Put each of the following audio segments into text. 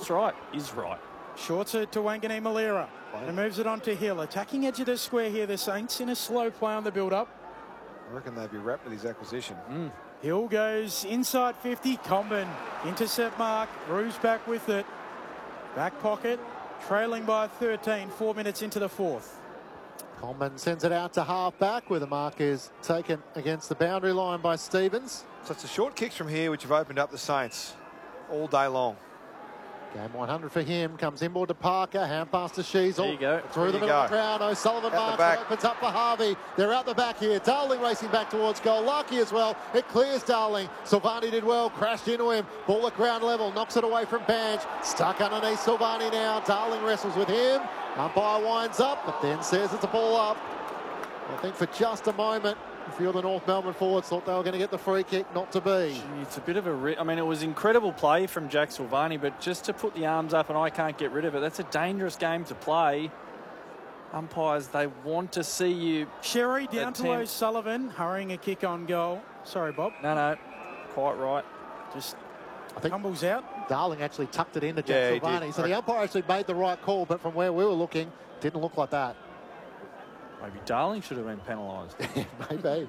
What's right is right. Shorts it to Wanganeen Malira. And moves it on to Hill. Attacking edge of the square here, the Saints in a slow play on the build-up. I reckon they'd be wrapped with his acquisition. Hill goes inside 50. Comben intercept mark. Roos back with it. Back pocket. Trailing by 13. 4 minutes into the fourth. Comben sends it out to half-back where the mark is taken against the boundary line by Stevens. So it's the short kicks from here which have opened up the Saints all day long. Game 100 for him. Comes inboard to Parker. Hand pass to Sheasel. There you go. Through the middle of the crowd. O'Sullivan marks it. Opens up for Harvey. They're out the back here. Darling racing back towards goal. Lucky as well. It clears Darling. Silvani did well. Crashed into him. Ball at ground level. Knocks it away from Banch. Stuck underneath Silvani now. Darling wrestles with him. Umpire winds up, but then says it's a ball up. I think for just a moment, a few of the North Melbourne forwards thought they were going to get the free kick, not to be. Gee, it's a bit of a... I mean, it was incredible play from Jack Silvani, but just to put the arms up and I can't get rid of it, that's a dangerous game to play. Umpires, they want to see you... Sherry down to O'Sullivan, hurrying a kick on goal. Sorry, Bob. No, quite right. Just tumbles out. Darling actually tucked it into Jack Silvani. So the umpire actually made the right call, but from where we were looking, didn't look like that. Maybe Darling should have been penalised. Maybe.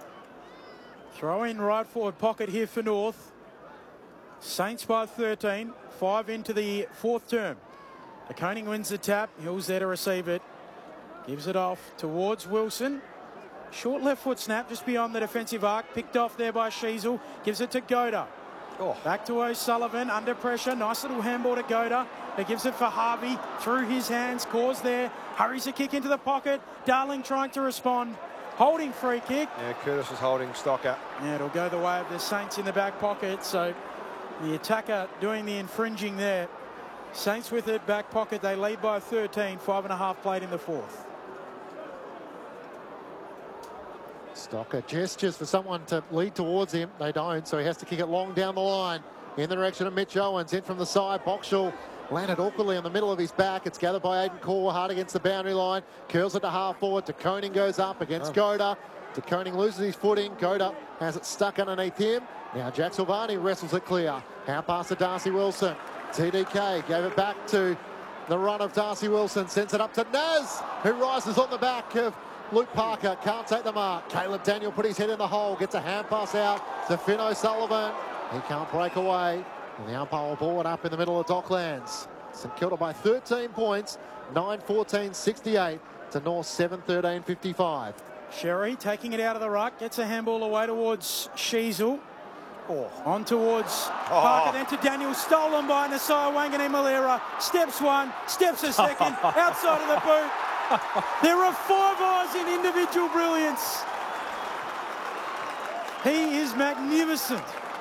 Throw in right forward pocket here for North. Saints by 13. 5 into the fourth term. De Koning wins the tap. Hill's there to receive it. Gives it off towards Wilson. Short left foot snap just beyond the defensive arc. Picked off there by Sheasel. Gives it to Goda. Back to O'Sullivan, under pressure. Nice little handball to Goda. He gives it for Harvey. Through his hands. Cause there. Hurries a kick into the pocket. Darling trying to respond. Holding free kick. Yeah, Curtis was holding Stocker. Yeah, it'll go the way of the Saints in the back pocket. So the attacker doing the infringing there. Saints with it, back pocket. They lead by 13. 5.5 played in the fourth. Stocker gestures for someone to lead towards him. They don't, so he has to kick it long down the line in the direction of Mitch Owens. In from the side, Boxall landed awkwardly on the middle of his back. It's gathered by Aiden Core, hard against the boundary line. Curls it to half forward. De Koning goes up against Goda. De Koning loses his footing. Goda has it stuck underneath him. Now Jack Silvani wrestles it clear. Out past to Darcy Wilson. TDK gave it back to the run of Darcy Wilson. Sends it up to Naz, who rises on the back of Luke Parker. Can't take the mark. Caleb Daniel put his head in the hole. Gets a hand pass out to Finn O'Sullivan. He can't break away. And the umpire will ball it up in the middle of Docklands. St Kilda by 13 points. 9-14-68 to North 7-13-55. Sherry taking it out of the ruck. Gets a handball away towards Sheasel. On towards Parker, then to Daniel. Stolen by Nasiah Wanganeen Malira. Steps one, steps a second. Outside of the boot. There are 5 eyes in individual brilliance. He is magnificent.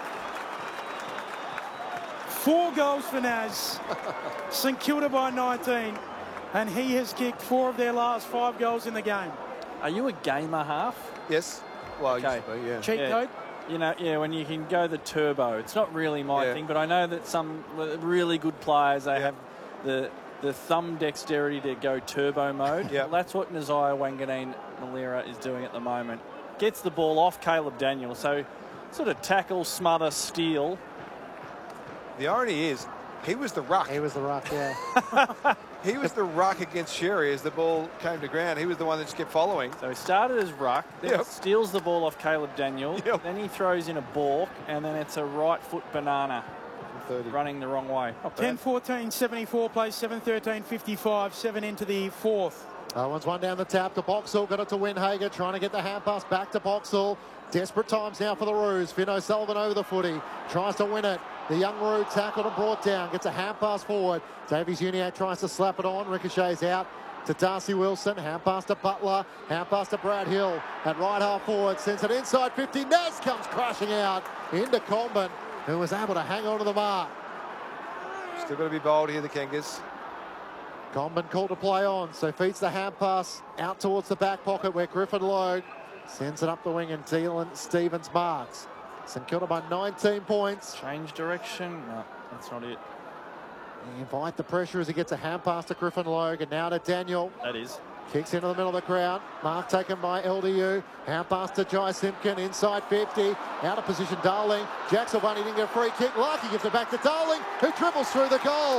4 goals for Naz. St Kilda by 19. And he has kicked 4 of their last 5 goals in the game. Are you a gamer half? Yes. Well, okay. Used to be, yeah. Cheat code? You know, yeah, when you can go the turbo. It's not really my thing, but I know that some really good players, they have the thumb dexterity to go turbo mode. Well, that's what Nasiah Wanganeen Malira is doing at the moment. Gets the ball off Caleb Daniel, so sort of tackle, smother, steal. The irony is, he was the ruck. He was the ruck, yeah. He was the ruck against Sherry as the ball came to ground. He was the one that just kept following. So he started as ruck, then steals the ball off Caleb Daniel, then he throws in a balk, and then it's a right foot banana running the wrong way. 10-14-74 plays 7-13-55, 7 into the fourth. Owens one down the tap to Boxall, got it to Windhager, trying to get the hand pass back to Boxall. Desperate times now for the Roos. Finn O'Sullivan over the footy, tries to win it. The young Roo tackled and brought down, gets a hand pass forward. Davies Uniac tries to slap it on, ricochets out to Darcy Wilson, hand pass to Butler, hand pass to Brad Hill, at right half forward, sends it inside 50. Naz comes crashing out into Comben, who was able to hang on to the mark. Still got to be bold here, the Kangas. Comben called to play on, so feeds the hand pass out towards the back pocket where Griffin Logue sends it up the wing and Dylan Stevens marks. St Kilda by 19 points. Change direction. No, that's not it. Invite the pressure as he gets a hand pass to Griffin Logue and now to Daniel. That is. Kicks into the middle of the crowd. Mark taken by LDU. Hand pass to Jai Simpkin inside 50. Out of position Darling. Jack Silvani didn't get a free kick. Larky gives it back to Darling, who dribbles through the goal.